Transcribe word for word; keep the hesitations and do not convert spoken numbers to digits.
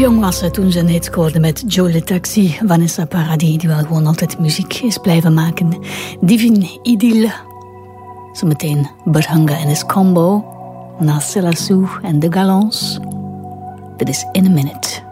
piepjong was ze toen ze een hit scoorde met Joe Le Taxi. Vanessa Paradis, die wel gewoon altijd muziek is blijven maken. Divine Idylle. Zometeen Barhanga en his combo. Na Selassou en de Galants. Dit is In a Minute.